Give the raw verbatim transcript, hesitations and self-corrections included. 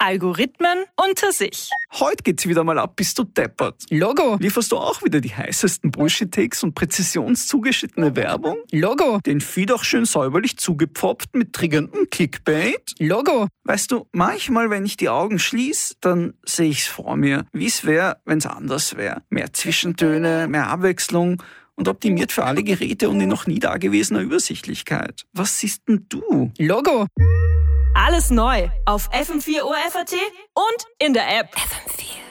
Algorithmen unter sich. Heute geht's wieder mal ab, bist du deppert. Logo. Lieferst du auch wieder die heißesten Bullshit-Takes und präzisionszugeschnittene Werbung? Logo. Den Feed auch schön säuberlich zugepfropft mit triggerndem Clickbait? Logo. Weißt du, manchmal, wenn ich die Augen schließe, dann sehe ich's vor mir, wie es wäre, wenn's anders wäre. Mehr Zwischentöne, mehr Abwechslung und optimiert für alle Geräte und in noch nie dagewesener Übersichtlichkeit. Was siehst denn du? Logo. Alles neu auf F M vier O F A T und in der App. F M vier.